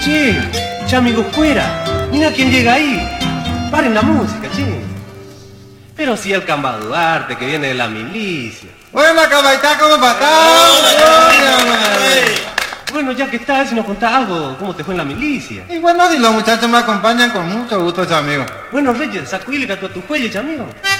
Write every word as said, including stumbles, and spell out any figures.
Che, che, amigo, fuera. Mira quién llega ahí. Paren la música, che. Pero si el Camba Duarte, que viene de la milicia. Bueno, Cabaitá, ¿cómo pasás? Bueno, ya que estás, si nos contás algo, ¿cómo te fue en la milicia? Y bueno, si los muchachos me acompañan, con mucho gusto, amigo. Bueno, Reyes, sacúile a tu cuello, amigo.